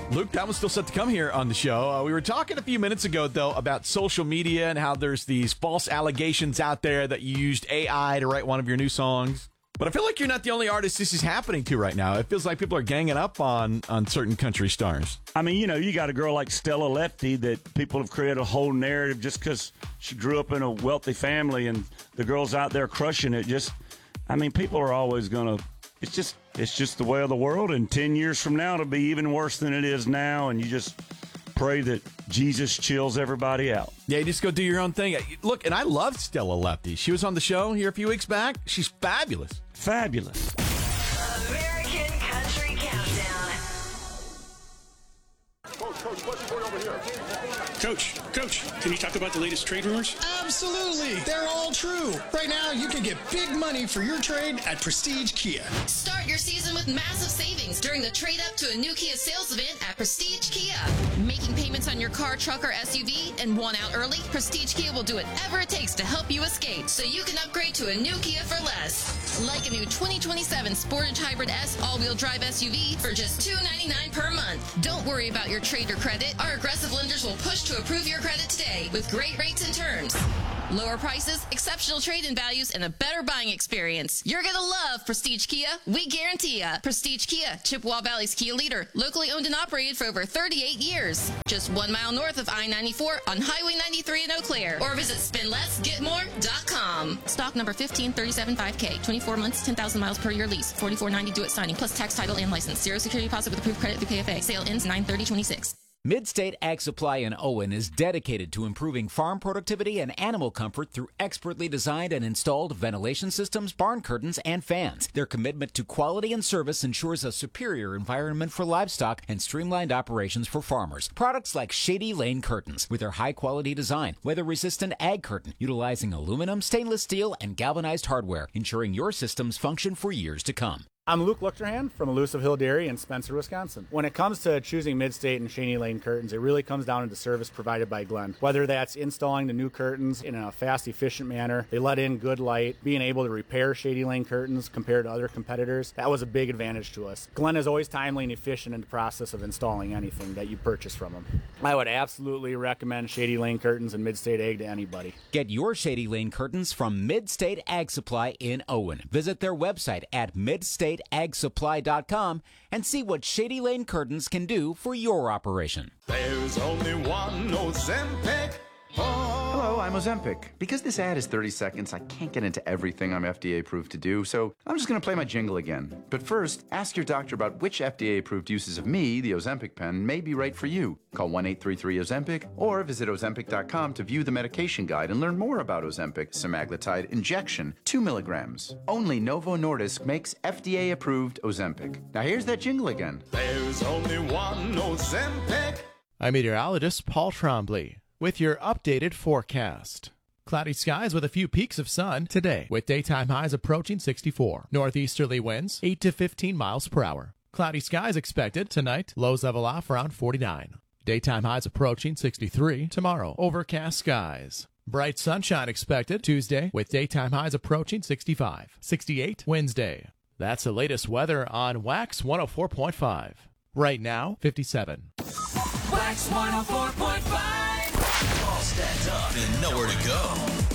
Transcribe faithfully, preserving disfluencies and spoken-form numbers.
Luke, that was still set to come here on the show. Uh, we were talking a few minutes ago, though, about social media and how there's these false allegations out there that you used A I to write one of your new songs. But I feel like you're not the only artist this is happening to right now. It feels like people are ganging up on, on certain country stars. I mean, you know, you got a girl like Stella Lefty that people have created a whole narrative just because she grew up in a wealthy family and the girl's out there crushing it. Just, I mean, people are always going to, it's just, it's just the way of the world. And ten years from now, it'll be even worse than it is now. And you just pray that Jesus chills everybody out. Yeah, you just go do your own thing. Look, and I loved Stella Lefty. She was on the show here a few weeks back. She's fabulous. Fabulous. American Country Countdown. Coach, coach, question for you over here. Coach, Coach, can you talk about the latest trade rumors? Absolutely. They're all true. Right now, you can get big money for your trade at Prestige Kia. Start your season with massive savings during the trade up to a new Kia sales event at Prestige Kia. Making payments on your car, truck, or S U V and want out early? Prestige Kia will do whatever it takes to help you escape so you can upgrade to a new Kia for less. Like a new twenty twenty-seven Sportage Hybrid S all-wheel drive S U V for just two hundred ninety-nine dollars per month. Don't worry about your trade or credit. Our aggressive lenders will push to approve your credit today with great rates and terms. Lower prices, exceptional trade-in values, and a better buying experience. You're going to love Prestige Kia. We guarantee ya. Prestige Kia, Chippewa Valley's Kia leader. Locally owned and operated for over thirty-eight years. Just one mile north of I ninety-four on Highway ninety-three in Eau Claire. Or visit spend less get more dot com. Stock number fifteen thirty-seven five K. twenty-four months, ten thousand miles per year lease. forty-four ninety due at signing, plus tax, title, and license. Zero security deposit with approved credit through K F A. Sale ends nine thirty twenty-six. Midstate Ag Supply in Owen is dedicated to improving farm productivity and animal comfort through expertly designed and installed ventilation systems, barn curtains, and fans. Their commitment to quality and service ensures a superior environment for livestock and streamlined operations for farmers. Products like Shady Lane Curtains, with their high-quality design, weather-resistant ag curtain, utilizing aluminum, stainless steel, and galvanized hardware, ensuring your systems function for years to come. I'm Luke Luchterhand from Elusive Hill Dairy in Spencer, Wisconsin. When it comes to choosing Midstate and Cheney Lane curtains, it really comes down to the service provided by Glenn. Whether that's installing the new curtains in a fast, efficient manner, they let in good light, being able to repair Shady Lane curtains compared to other competitors, that was a big advantage to us. Glenn is always timely and efficient in the process of installing anything that you purchase from him. I would absolutely recommend Shady Lane curtains and Midstate Ag to anybody. Get your Shady Lane curtains from Midstate Ag Supply in Owen. Visit their website at midstate ag supply dot com and see what Shady Lane Curtains can do for your operation. There's only one Ozempic. Oh. Hello, I'm Ozempic. Because this ad is thirty seconds, I can't get into everything I'm F D A approved to do, so I'm just going to play my jingle again. But first, ask your doctor about which F D A approved uses of me, the Ozempic pen, may be right for you. Call one eight three three Ozempic or visit ozempic dot com to view the medication guide and learn more about Ozempic semaglutide injection, two milligrams. Only Novo Nordisk makes F D A approved Ozempic. Now here's that jingle again. There's only one Ozempic. I'm meteorologist Paul Trombley with your updated forecast. Cloudy skies with a few peaks of sun today, with daytime highs approaching sixty-four. Northeasterly winds eight to fifteen miles per hour. Cloudy skies expected tonight, lows level off around forty-nine. Daytime highs approaching sixty-three tomorrow. Overcast skies. Bright sunshine expected Tuesday, with daytime highs approaching sixty-five. sixty-eight Wednesday. That's the latest weather on Wax one oh four point five. Right now, fifty-seven. Wax one oh four point five. All stacked up and nowhere to go.